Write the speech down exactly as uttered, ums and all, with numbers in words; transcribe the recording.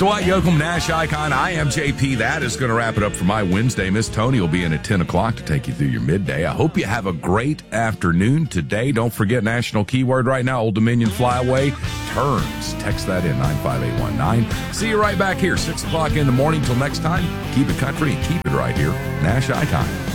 Dwight Yoakam, Nash Icon. I am J P. That is going to wrap it up for my Wednesday. Miss Tony will be in at ten o'clock to take you through your midday. I hope you have a great afternoon today. Don't forget national keyword right now, Old Dominion Flyaway turns. Text that in, nine five eight one nine. See you right back here, six o'clock in the morning. Till next time, keep it country and keep it right here. Nash Icon.